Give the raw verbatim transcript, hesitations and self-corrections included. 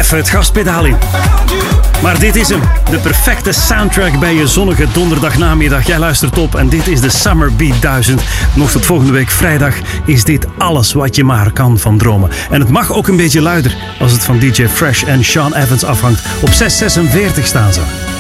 even het gaspedaal in. Maar dit is hem. De perfecte soundtrack bij je zonnige donderdagnamiddag. Jij luistert op en dit is de Summer Beat duizend. Nog tot volgende week vrijdag is dit alles wat je maar kan van dromen. En het mag ook een beetje luider als het van D J Fresh en Sean Evans afhangt. Op zes zesenveertig staan ze.